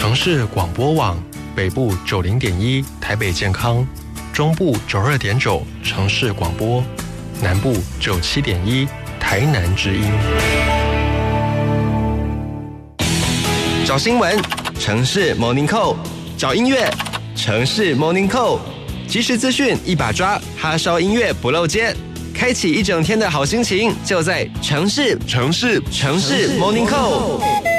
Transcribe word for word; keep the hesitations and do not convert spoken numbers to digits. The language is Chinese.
城市广播网，北部九零点一台北健康，中部九二点九城市广播，南部九七点一台南之音。 找新闻，城市 Morning Call； 找音乐，城市 Morning Call。即时资讯一把抓，哈烧音乐不漏接，开启一整天的好心情，就在城市城市城市 Morning Call。